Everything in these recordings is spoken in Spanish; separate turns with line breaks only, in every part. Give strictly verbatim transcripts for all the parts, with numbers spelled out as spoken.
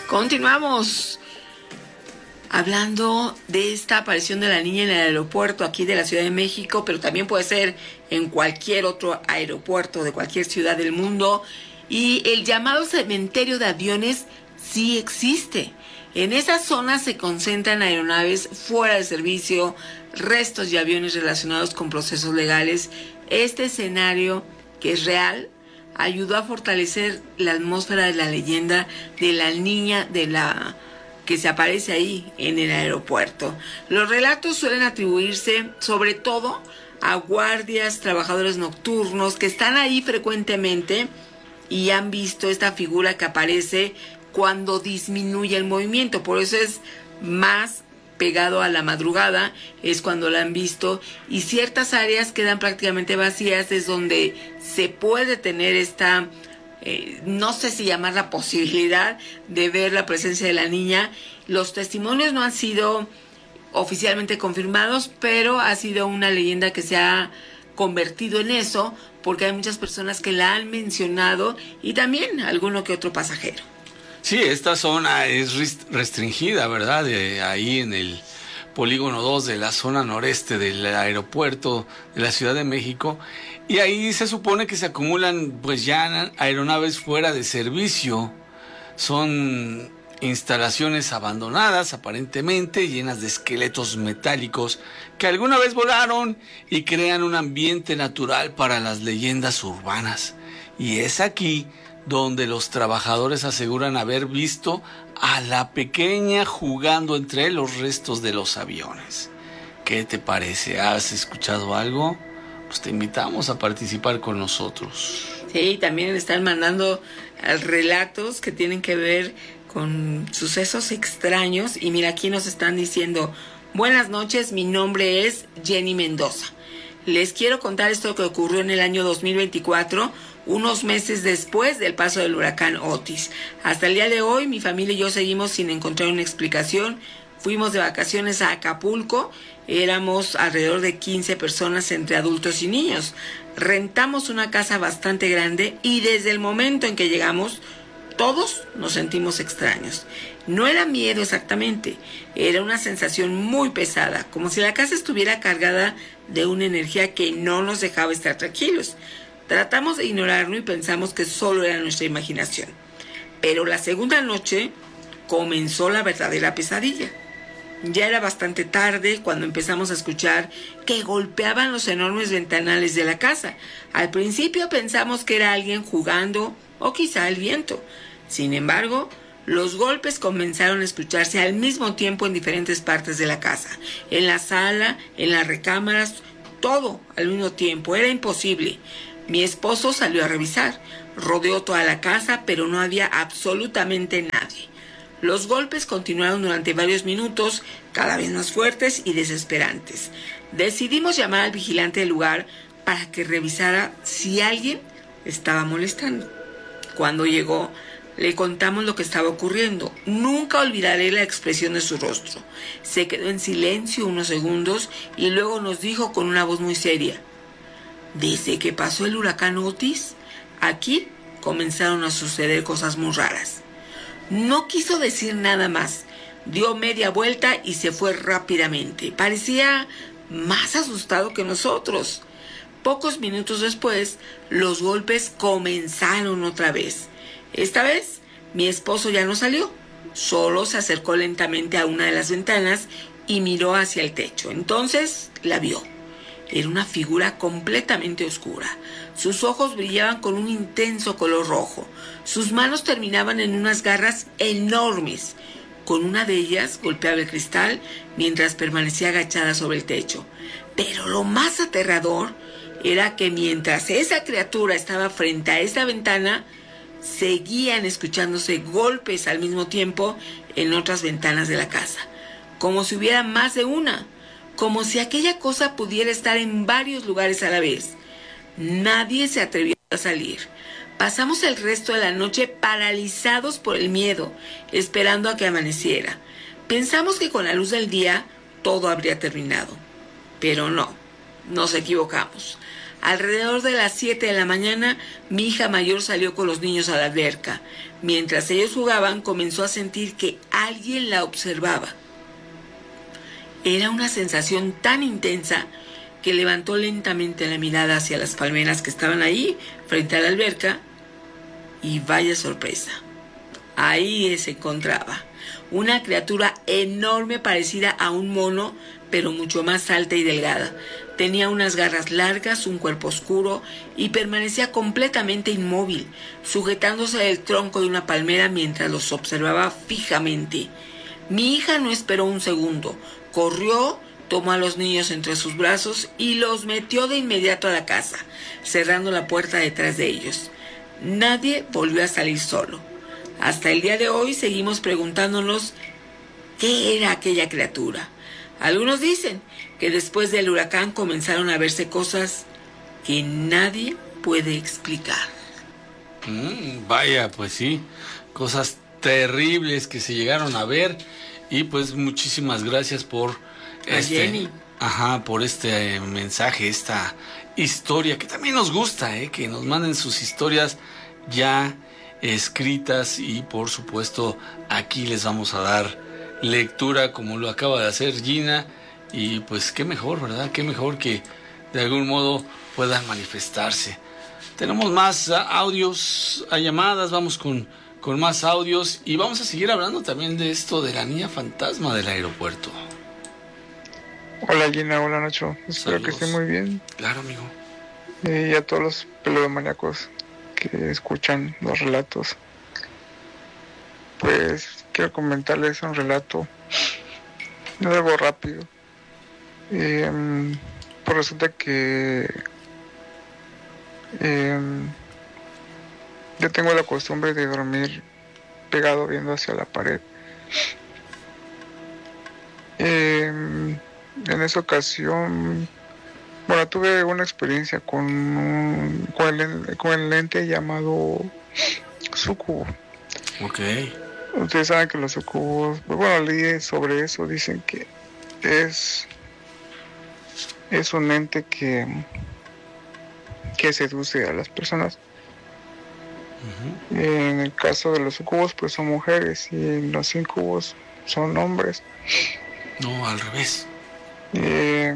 Continuamos hablando de esta aparición de la niña en el aeropuerto aquí de la Ciudad de México, pero también puede ser en cualquier otro aeropuerto de cualquier ciudad del mundo. Y el llamado cementerio de aviones sí existe. En esa zona se concentran aeronaves fuera de servicio, restos de aviones relacionados con procesos legales. Este escenario, que es real, ayudó a fortalecer la atmósfera de la leyenda de la niña de la que se aparece ahí en el aeropuerto. Los relatos suelen atribuirse sobre todo a guardias, trabajadores nocturnos que están ahí frecuentemente y han visto esta figura que aparece cuando disminuye el movimiento. Por eso es más pegado a la madrugada, es cuando la han visto, y ciertas áreas quedan prácticamente vacías, es donde se puede tener esta, eh, no sé si llamar la posibilidad de ver la presencia de la niña. Los testimonios no han sido oficialmente confirmados, pero ha sido una leyenda que se ha convertido en eso, porque hay muchas personas que la han mencionado y también alguno que otro pasajero.
Sí, esta zona es restringida, ¿verdad? De ahí en el polígono dos de la zona noreste del aeropuerto de la Ciudad de México. Y ahí se supone que se acumulan pues ya aeronaves fuera de servicio. Son instalaciones abandonadas aparentemente, llenas de esqueletos metálicos que alguna vez volaron y crean un ambiente natural para las leyendas urbanas. Y es aquí donde los trabajadores aseguran haber visto a la pequeña jugando entre los restos de los aviones. ¿Qué te parece? ¿Has escuchado algo? Pues te invitamos a participar con nosotros.
Sí, también están mandando relatos que tienen que ver con sucesos extraños. Y mira, aquí nos están diciendo: buenas noches, mi nombre es Jenny Mendoza. Les quiero contar esto que ocurrió en el año dos mil veinticuatro, unos meses después del paso del huracán Otis. Hasta el día de hoy, mi familia y yo seguimos sin encontrar una explicación. Fuimos de vacaciones a Acapulco, éramos alrededor de quince personas entre adultos y niños. Rentamos una casa bastante grande y desde el momento en que llegamos, todos nos sentimos extraños. No era miedo exactamente, era una sensación muy pesada, como si la casa estuviera cargada de una energía que no nos dejaba estar tranquilos. Tratamos de ignorarlo y pensamos que solo era nuestra imaginación. Pero la segunda noche comenzó la verdadera pesadilla. Ya era bastante tarde cuando empezamos a escuchar que golpeaban los enormes ventanales de la casa. Al principio pensamos que era alguien jugando o quizá el viento. Sin embargo, los golpes comenzaron a escucharse al mismo tiempo en diferentes partes de la casa. En la sala, en las recámaras, todo al mismo tiempo. Era imposible. Mi esposo salió a revisar. Rodeó toda la casa, pero no había absolutamente nadie. Los golpes continuaron durante varios minutos, cada vez más fuertes y desesperantes. Decidimos llamar al vigilante del lugar para que revisara si alguien estaba molestando. Cuando llegó, le contamos lo que estaba ocurriendo. Nunca olvidaré la expresión de su rostro. Se quedó en silencio unos segundos y luego nos dijo con una voz muy seria: desde que pasó el huracán Otis, aquí comenzaron a suceder cosas muy raras. No quiso decir nada más. Dio media vuelta y se fue rápidamente. Parecía más asustado que nosotros. Pocos minutos después, los golpes comenzaron otra vez. Esta vez, mi esposo ya no salió. Solo se acercó lentamente a una de las ventanas y miró hacia el techo. Entonces la vio. Era una figura completamente oscura. Sus ojos brillaban con un intenso color rojo. Sus manos terminaban en unas garras enormes. Con una de ellas golpeaba el cristal mientras permanecía agachada sobre el techo. Pero lo más aterrador era que mientras esa criatura estaba frente a esa ventana, seguían escuchándose golpes al mismo tiempo en otras ventanas de la casa, como si hubiera más de una, como si aquella cosa pudiera estar en varios lugares a la vez. Nadie se atrevió a salir. Pasamos el resto de la noche paralizados por el miedo, esperando a que amaneciera. Pensamos que con la luz del día todo habría terminado, pero no, nos equivocamos. Alrededor de las siete de la mañana, mi hija mayor salió con los niños a la alberca. Mientras ellos jugaban, comenzó a sentir que alguien la observaba. Era una sensación tan intensa que levantó lentamente la mirada hacia las palmeras que estaban ahí, frente a la alberca, y vaya sorpresa. Ahí se encontraba una criatura enorme parecida a un mono, pero mucho más alta y delgada. Tenía unas garras largas, un cuerpo oscuro y permanecía completamente inmóvil, sujetándose del tronco de una palmera mientras los observaba fijamente. Mi hija no esperó un segundo. Corrió, tomó a los niños entre sus brazos y los metió de inmediato a la casa, cerrando la puerta detrás de ellos. Nadie volvió a salir solo. Hasta el día de hoy seguimos preguntándonos qué era aquella criatura. Algunos dicen que después del huracán comenzaron a verse cosas que nadie puede explicar.
Mm, vaya, pues sí, cosas terribles que se llegaron a ver. Y pues muchísimas gracias por este,
Jenny.
Ajá, por este eh, mensaje, esta historia que también nos gusta, eh, que nos manden sus historias ya escritas y por supuesto aquí les vamos a dar lectura como lo acaba de hacer Gina y pues qué mejor, ¿verdad? Qué mejor que de algún modo puedan manifestarse. Tenemos más uh, audios, a llamadas, vamos con, con más audios y vamos a seguir hablando también de esto de la niña fantasma del aeropuerto.
Hola Gina, hola Nacho, espero Saludos. Que estén muy bien.
Claro, amigo.
Y a todos los peludomaníacos que escuchan los relatos, pues quiero comentarles un relato, es algo rápido. Eh, pues resulta que eh, yo tengo la costumbre de dormir pegado viendo hacia la pared. Eh, en esa ocasión, bueno, tuve una experiencia con, un, con, el, con el ente llamado sucubo.
Ok.
Ustedes saben que los sucubos, bueno, leí sobre eso, dicen que es, es un ente que, que seduce a las personas. Uh-huh. En el caso de los sucubos, pues son mujeres y los incubos son hombres.
No, al revés.
Eh,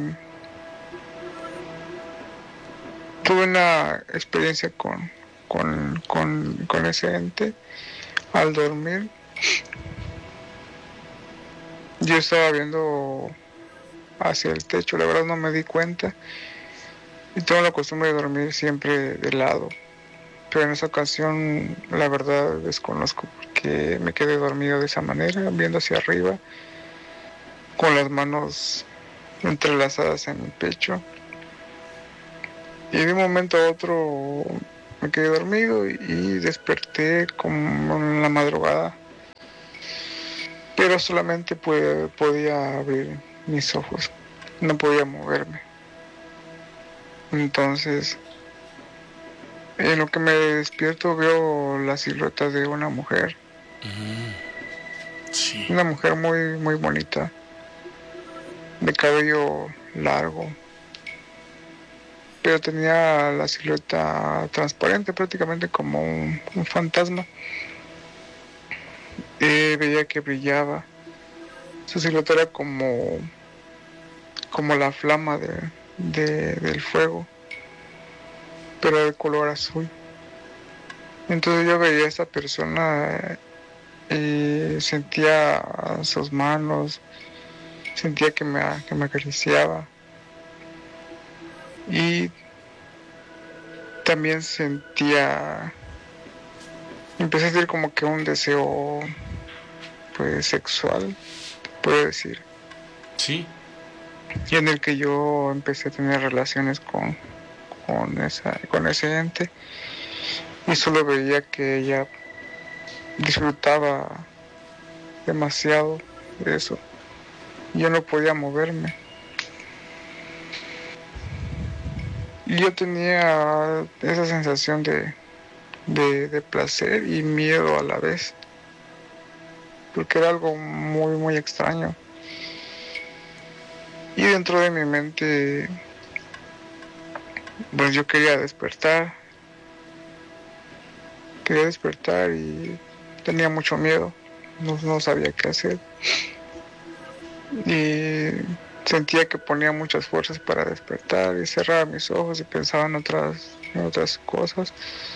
tuve una experiencia con, con, con, con ese ente al dormir. Yo estaba viendo hacia el techo, la verdad no me di cuenta y tengo la costumbre de dormir siempre de lado, pero en esa ocasión la verdad desconozco porque me quedé dormido de esa manera, viendo hacia arriba con las manos entrelazadas en mi pecho. Y de un momento a otro me quedé dormido y desperté como en la madrugada. Pero solamente pude, podía abrir mis ojos, no podía moverme. Entonces, en lo que me despierto veo la silueta de una mujer.
Mm, sí.
Una mujer muy, muy bonita, de cabello largo, pero tenía la silueta transparente, prácticamente como un, un fantasma. Eh, veía que brillaba, su silueta era como, como la flama de, de, del fuego, pero de color azul. Entonces yo veía a esta persona y sentía sus manos, sentía que me, que me acariciaba. Y también sentía, empecé a sentir como que un deseo, pues, sexual, puedo decir.
Sí.
Y en el que yo empecé a tener relaciones con, con, esa, con ese ente. Y solo veía que ella disfrutaba demasiado de eso. Yo no podía moverme. Y yo tenía esa sensación de, de, de placer y miedo a la vez, porque era algo muy, muy extraño. Y dentro de mi mente pues yo quería despertar, quería despertar y tenía mucho miedo, no, no sabía qué hacer. Y sentía que ponía muchas fuerzas para despertar y cerraba mis ojos y pensaba en otras, en otras cosas.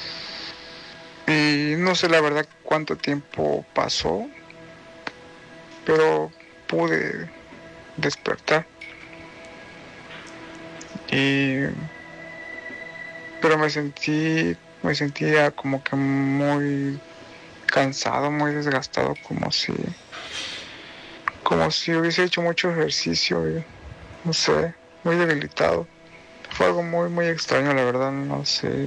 Y no sé la verdad cuánto tiempo pasó, pero pude despertar. Y pero me sentí, me sentía como que muy cansado, muy desgastado, como si, como si hubiese hecho mucho ejercicio, y, no sé, muy debilitado. Fue algo muy, muy extraño, la verdad, no sé.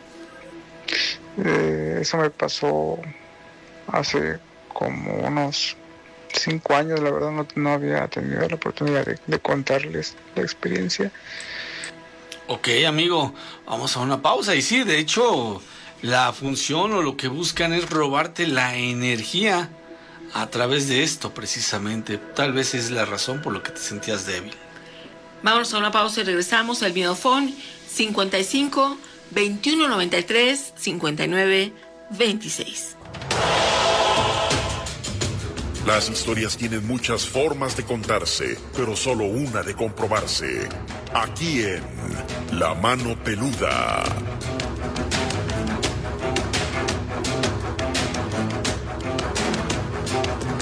Eh, eso me pasó hace como unos cinco años, la verdad no, no había tenido la oportunidad de, de contarles la experiencia.
Ok, amigo, vamos a una pausa. Y sí, de hecho, la función o lo que buscan es robarte la energía a través de esto, precisamente. Tal vez es la razón por la que te sentías débil.
Vamos a una pausa y regresamos al Videofón cincuenta y cinco, veintiuno noventa y tres, cincuenta y nueve, veintiséis.
Las historias tienen muchas formas de contarse, pero solo una de comprobarse. Aquí en La Mano Peluda.